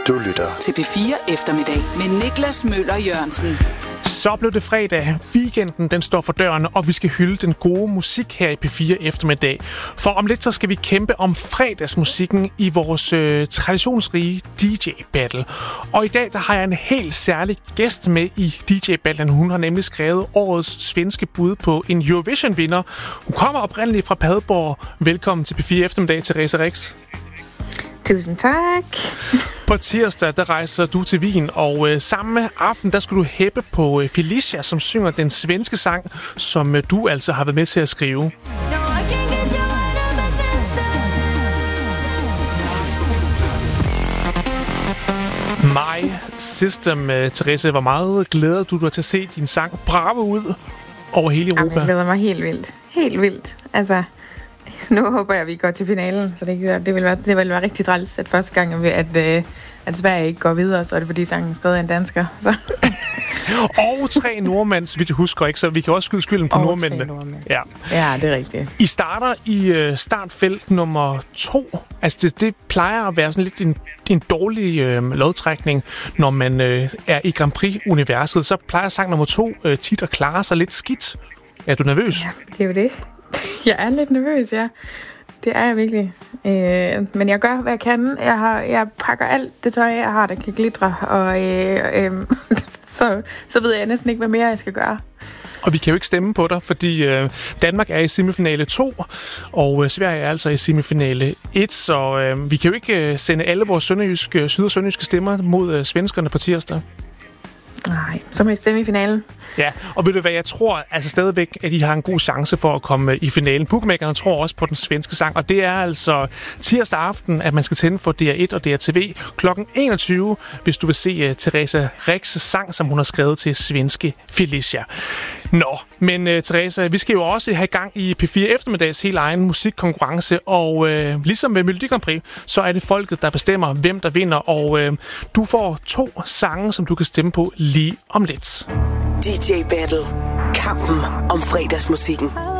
Du lytter til P4 Eftermiddag med Niklas Møller Jørgensen. Så blev det fredag. Weekenden den står for døren, og vi skal hylde den gode musik her i P4 Eftermiddag. For om lidt så skal vi kæmpe om fredagsmusikken i vores traditionsrige DJ-battle. Og i dag der har jeg en helt særlig gæst med i DJ-battlen. Hun har nemlig skrevet årets svenske bud på en Eurovision-vinder. Hun kommer oprindeligt fra Padborg. Velkommen til P4 Eftermiddag, Therese Rix. Tusind tak. På tirsdag, der rejser du til Wien, og samme aften, der skal du hæppe på Felicia, som synger den svenske sang, som du altså har været med til at skrive. My System, Therese, hvor meget glæder du dig til at se din sang brave ud over hele Europa? Jeg glæder mig helt vildt. Helt vildt. Altså, nu håber jeg, at vi går til finalen, så det vil være rigtig træls, at første gang, at Sverige ikke går videre, så er det fordi sangen stadig er en dansker. Så. Og 3 nordmænd, så vidt jeg husker, ikke? Så vi kan også skyde skylden på nordmændene. Ja, det er rigtigt. I starter i startfelt nummer 2. Altså det plejer at være sådan lidt en dårlig lodtrækning, når man er i Grand Prix-universet. Så plejer sang nummer 2 tit at klare sig lidt skidt. Er du nervøs? Ja, det er jo det. Jeg er lidt nervøs, ja. Det er jeg virkelig. Men jeg gør, hvad jeg kan. Jeg pakker alt det tøj, jeg har, der kan glitre. Og så ved jeg næsten ikke, hvad mere jeg skal gøre. Og vi kan jo ikke stemme på dig, fordi Danmark er i semifinale 2, og Sverige er altså i semifinale 1. Så vi kan jo ikke sende alle vores syd- og sønderjyske stemmer mod svenskerne på tirsdag. Nej, så må I stemme i finalen. Ja, og ved du hvad, jeg tror altså stadigvæk, at I har en god chance for at komme i finalen. Bookmakerne tror også på den svenske sang, og det er altså tirsdag aften, at man skal tænde for DR1 og DRTV kl. 21, hvis du vil se Therese Rix' sang, som hun har skrevet til svenske Felicia. Nå, men Therese, vi skal jo også have i gang i P4 Eftermiddags helt egen musikkonkurrence, og ligesom ved Melodi Grand Prix, så er det folket, der bestemmer, hvem der vinder, og du får 2 sange, som du kan stemme på lige om lidt. DJ Battle. Kampen om fredagsmusikken.